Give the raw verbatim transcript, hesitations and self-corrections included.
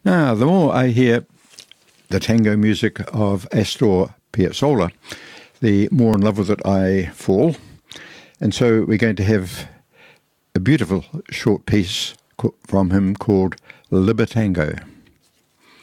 Now, the more I hear the tango music of Astor Piazzolla, the more in love with it I fall. And so we're going to have a beautiful short piece from him called Libertango.